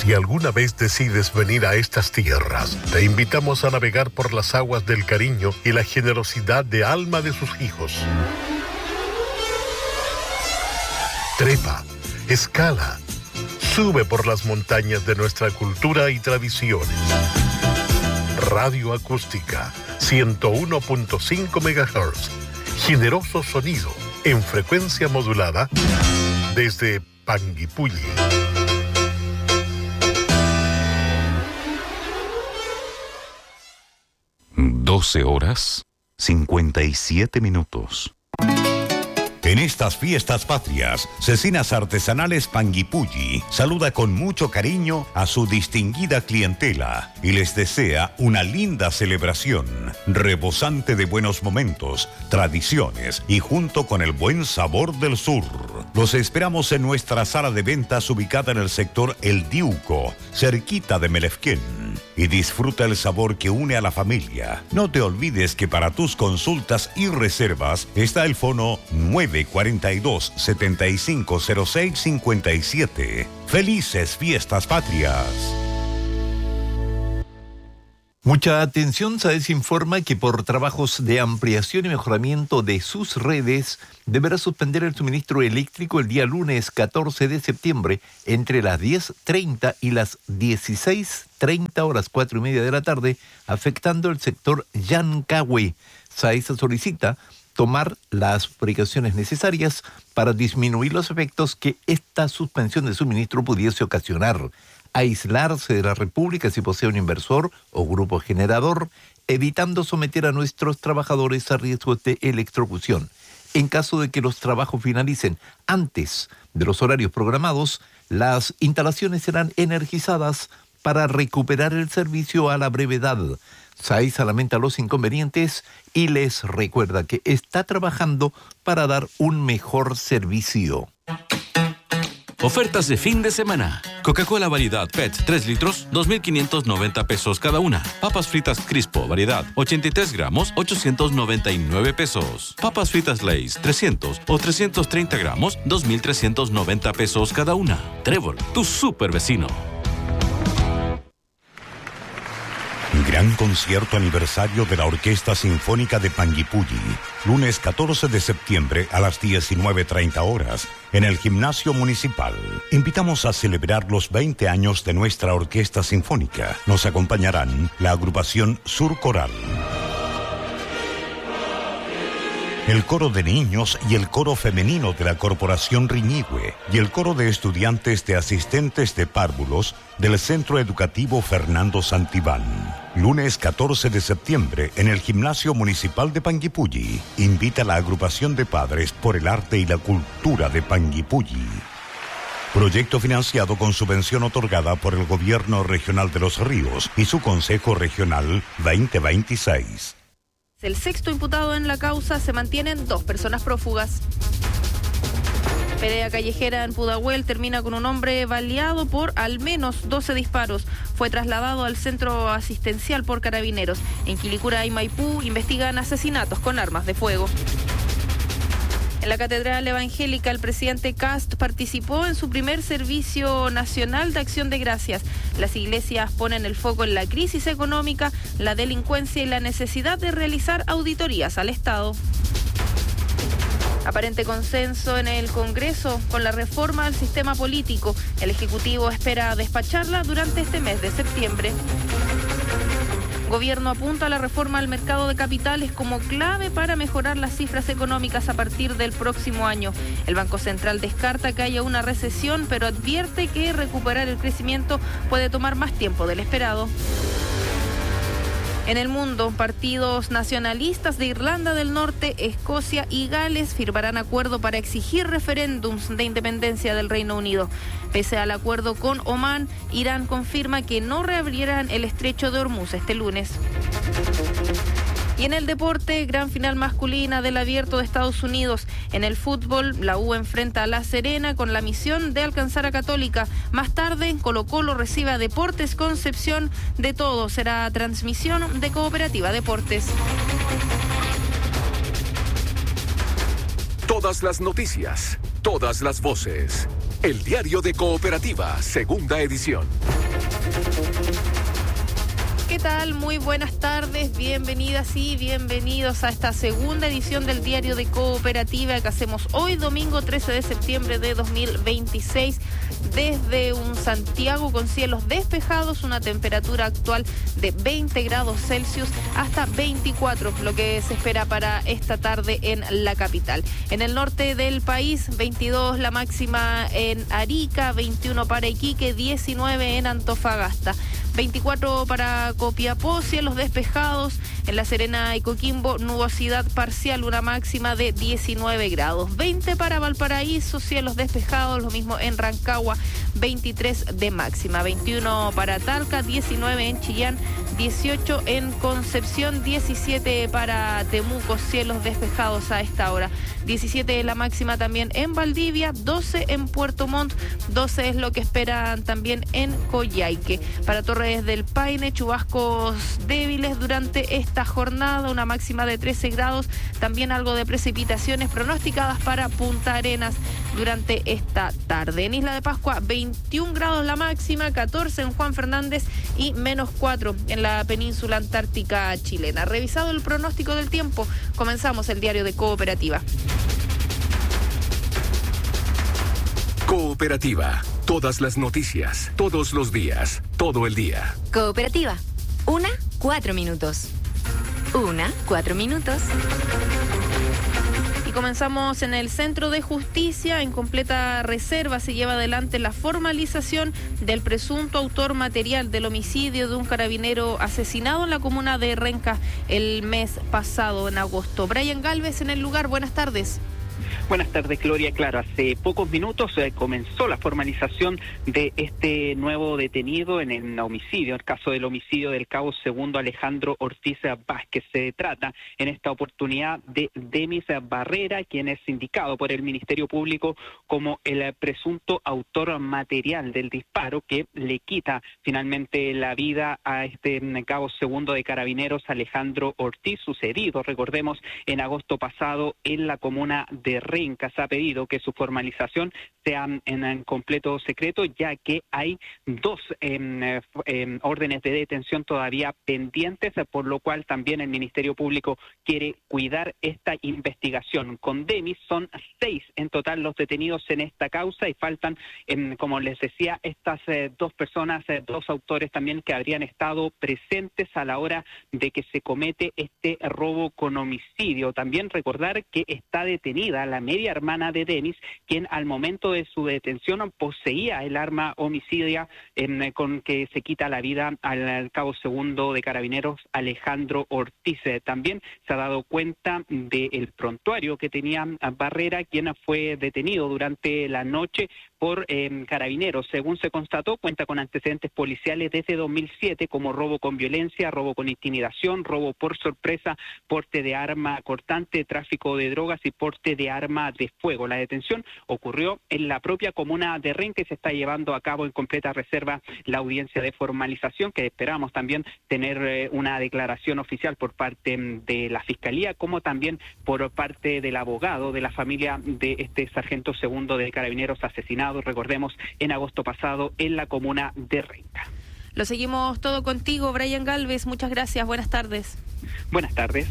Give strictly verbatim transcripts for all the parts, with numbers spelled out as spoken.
Si alguna vez decides venir a estas tierras, te invitamos a navegar por las aguas del cariño y la generosidad de alma de sus hijos. Trepa, escala, sube por las montañas de nuestra cultura y tradiciones. Radio Acústica, ciento uno punto cinco megahertz. Generoso sonido en frecuencia modulada desde Panguipulli. doce horas, cincuenta y siete minutos. En estas fiestas patrias, Cecinas Artesanales Panguipulli saluda con mucho cariño a su distinguida clientela y les desea una linda celebración, rebosante de buenos momentos, tradiciones y junto con el buen sabor del sur. Los esperamos en nuestra sala de ventas ubicada en el sector El Diuco, cerquita de Melefquén. Y disfruta el sabor que une a la familia. No te olvides que para tus consultas y reservas está el fono nueve cuatro dos, siete cinco cero seis cinco siete. ¡Felices fiestas patrias! Mucha atención, SAES informa que por trabajos de ampliación y mejoramiento de sus redes, deberá suspender el suministro eléctrico el día lunes catorce de septiembre entre las diez treinta y las dieciséis treinta horas, cuatro y media de la tarde, afectando el sector Llancahue. SAES solicita tomar las precauciones necesarias para disminuir los efectos que esta suspensión de suministro pudiese ocasionar. Aislarse de la República si posee un inversor o grupo generador, evitando someter a nuestros trabajadores a riesgos de electrocución. En caso de que los trabajos finalicen antes de los horarios programados, las instalaciones serán energizadas para recuperar el servicio a la brevedad. SAES lamenta los inconvenientes y les recuerda que está trabajando para dar un mejor servicio. Ofertas de fin de semana. Coca-Cola variedad P E T tres litros, dos mil quinientos noventa pesos cada una. Papas fritas Crispo variedad ochenta y tres gramos, ochocientos noventa y nueve pesos. Papas fritas Lay's trescientos o trescientos treinta gramos, dos mil trescientos noventa pesos cada una. Trébol, tu super vecino. Gran concierto aniversario de la Orquesta Sinfónica de Panguipulli, lunes catorce de septiembre a las diecinueve treinta horas, en el Gimnasio Municipal. Invitamos a celebrar los veinte años de nuestra Orquesta Sinfónica. Nos acompañarán la agrupación Sur Coral, el coro de niños y el coro femenino de la Corporación Riñihue y el coro de estudiantes de asistentes de párvulos del Centro Educativo Fernando Santibán. Lunes catorce de septiembre en el Gimnasio Municipal de Panguipulli. Invita a la agrupación de padres por el arte y la cultura de Panguipulli. Proyecto financiado con subvención otorgada por el Gobierno Regional de Los Ríos y su Consejo Regional veinte veintiséis. El sexto imputado en la causa, se mantienen dos personas prófugas. Pelea callejera en Pudahuel termina con un hombre baleado por al menos doce disparos. Fue trasladado al centro asistencial por carabineros. En Quilicura y Maipú investigan asesinatos con armas de fuego. En la Catedral Evangélica, el presidente Kast participó en su primer servicio nacional de acción de gracias. Las iglesias ponen el foco en la crisis económica, la delincuencia y la necesidad de realizar auditorías al Estado. Aparente consenso en el Congreso con la reforma al sistema político. El Ejecutivo espera despacharla durante este mes de septiembre. Gobierno apunta a la reforma al mercado de capitales como clave para mejorar las cifras económicas a partir del próximo año. El Banco Central descarta que haya una recesión, pero advierte que recuperar el crecimiento puede tomar más tiempo del esperado. En el mundo, partidos nacionalistas de Irlanda del Norte, Escocia y Gales firmarán acuerdo para exigir referéndums de independencia del Reino Unido. Pese al acuerdo con Omán, Irán confirma que no reabrirán el estrecho de Hormuz este lunes. Y en el deporte, gran final masculina del Abierto de Estados Unidos. En el fútbol, la U enfrenta a La Serena con la misión de alcanzar a Católica. Más tarde, Colo-Colo recibe a Deportes Concepción. De todo será transmisión de Cooperativa Deportes. Todas las noticias, todas las voces. El diario de Cooperativa, segunda edición. ¿Qué tal? Muy buenas tardes, bienvenidas y bienvenidos a esta segunda edición del Diario de Cooperativa que hacemos hoy, domingo trece de septiembre de dos mil veintiséis, desde un Santiago con cielos despejados, una temperatura actual de veinte grados Celsius hasta veinticuatro, lo que se espera para esta tarde en la capital. En el norte del país, veintidós la máxima en Arica, veintiuno para Iquique, diecinueve en Antofagasta. veinticuatro para Copiapó, cielos despejados. En La Serena y Coquimbo, nubosidad parcial, una máxima de diecinueve grados. veinte para Valparaíso, cielos despejados, lo mismo en Rancagua, veintitrés de máxima. veintiuno para Talca, diecinueve en Chillán, dieciocho en Concepción, diecisiete para Temuco, cielos despejados a esta hora. diecisiete la máxima también en Valdivia, doce en Puerto Montt, doce es lo que esperan también en Coyhaique. Para Torres del Paine, chubascos débiles durante esta jornada, una máxima de trece grados, también algo de precipitaciones pronosticadas para Punta Arenas durante esta tarde. En Isla de Pascua, veintiún grados la máxima, catorce en Juan Fernández y menos cuatro en la península antártica chilena. Revisado el pronóstico del tiempo, comenzamos el diario de Cooperativa. Cooperativa. Todas las noticias, todos los días, todo el día. Cooperativa. Una, cuatro minutos. Una, cuatro minutos. Y comenzamos en el Centro de Justicia. En completa reserva se lleva adelante la formalización del presunto autor material del homicidio de un carabinero asesinado en la comuna de Renca el mes pasado, en agosto. Brian Galvez en el lugar, buenas tardes. Buenas tardes, Gloria. Claro, hace pocos minutos eh, comenzó la formalización de este nuevo detenido en el homicidio, el caso del homicidio del cabo segundo Alejandro Ortiz Vázquez. Se trata en esta oportunidad de Demis Barrera, quien es indicado por el Ministerio Público como el presunto autor material del disparo que le quita finalmente la vida a este cabo segundo de Carabineros Alejandro Ortiz, sucedido, recordemos, en agosto pasado en la comuna de Renca. Se ha pedido que su formalización sea en, en completo secreto, ya que hay dos eh, eh, órdenes de detención todavía pendientes, por lo cual también el Ministerio Público quiere cuidar esta investigación. Con Demis son seis en total los detenidos en esta causa y faltan, eh, como les decía, estas eh, dos personas, eh, dos autores también que habrían estado presentes a la hora de que se comete este robo con homicidio. También recordar que está detenida la media hermana de Demis, quien al momento de su detención poseía el arma homicidia eh, con que se quita la vida al, al cabo segundo de Carabineros Alejandro Ortiz. Eh, también se ha dado cuenta del prontuario que tenía Barrera, quien fue detenido durante la noche por eh, Carabineros. Según se constató, cuenta con antecedentes policiales desde dos mil siete como robo con violencia, robo con intimidación, robo por sorpresa, porte de arma cortante, tráfico de drogas y porte de arma de fuego. La detención ocurrió en la propia comuna de Renca y se está llevando a cabo en completa reserva la audiencia de formalización, que esperamos también tener eh, una declaración oficial por parte de la Fiscalía, como también por parte del abogado de la familia de este sargento segundo de Carabineros asesinado, recordemos, en agosto pasado en la comuna de Renca. Lo seguimos todo contigo, Brian Galvez. Muchas gracias. Buenas tardes. Buenas tardes.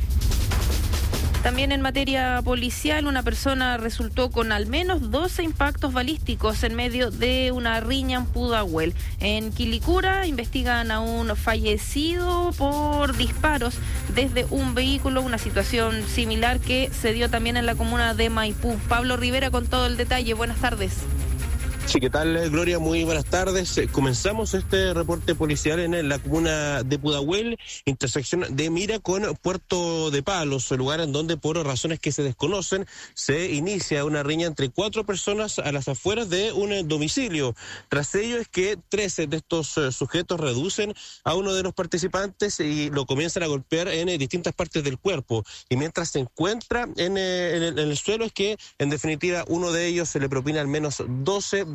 También en materia policial, una persona resultó con al menos doce impactos balísticos en medio de una riña en Pudahuel. En Quilicura investigan a un fallecido por disparos desde un vehículo, una situación similar que se dio también en la comuna de Maipú. Pablo Rivera con todo el detalle. Buenas tardes. Sí, ¿qué tal, Gloria? Muy buenas tardes. Comenzamos este reporte policial en la comuna de Pudahuel, intersección de Mira con Puerto de Palos, lugar en donde por razones que se desconocen se inicia una riña entre cuatro personas a las afueras de un domicilio. Tras ello es que trece de estos sujetos reducen a uno de los participantes y lo comienzan a golpear en distintas partes del cuerpo. Y mientras se encuentra en el, en el suelo es que, en definitiva, uno de ellos se le propina al menos doce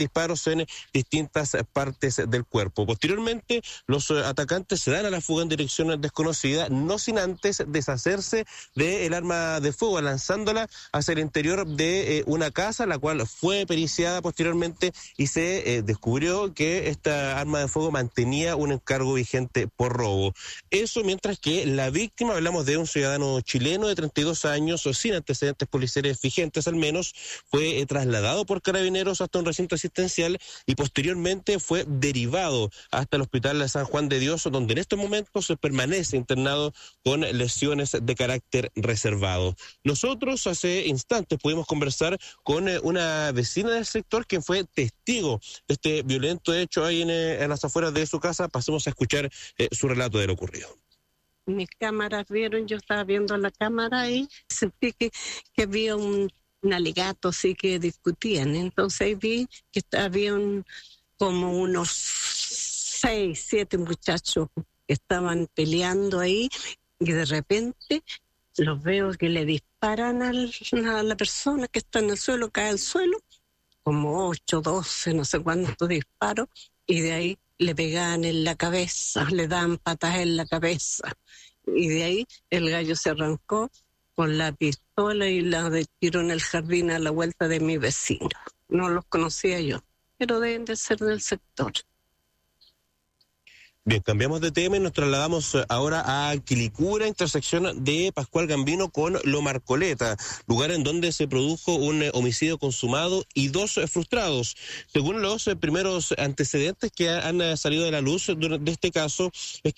disparos en distintas partes del cuerpo. Posteriormente, los atacantes se dan a la fuga en dirección desconocida, no sin antes deshacerse del arma de fuego, lanzándola hacia el interior de eh, una casa, la cual fue periciada posteriormente y se eh, descubrió que esta arma de fuego mantenía un encargo vigente por robo. Eso mientras que la víctima, hablamos de un ciudadano chileno de treinta y dos años, sin antecedentes policiales vigentes al menos, fue eh, trasladado por carabineros hasta un recinto asistencial y posteriormente fue derivado hasta el hospital de San Juan de Dios, donde en estos momentos se permanece internado con lesiones de carácter reservado. Nosotros hace instantes pudimos conversar con eh, una vecina del sector quien fue testigo de este violento hecho ahí en, eh, en las afueras de su casa. Pasemos a escuchar eh, su relato de lo ocurrido. Mis cámaras vieron, yo estaba viendo la cámara y sentí que, que había un, un alegato así que discutían. Entonces vi que había un, como unos seis, siete muchachos que estaban peleando ahí y de repente los veo que le disparan al, a la persona que está en el suelo, cae al suelo, como ocho, doce, no sé cuántos disparos, y de ahí le pegaban en la cabeza, le daban patas en la cabeza. Y de ahí el gallo se arrancó con la pistola y la tiró en el jardín a la vuelta de mi vecino. No los conocía yo, pero deben de ser del sector. Bien, cambiamos de tema y nos trasladamos ahora a Quilicura, intersección de Pascual Gambino con Lomarcoleta, lugar en donde se produjo un homicidio consumado y dos frustrados. Según los primeros antecedentes que han salido de la luz de este caso, es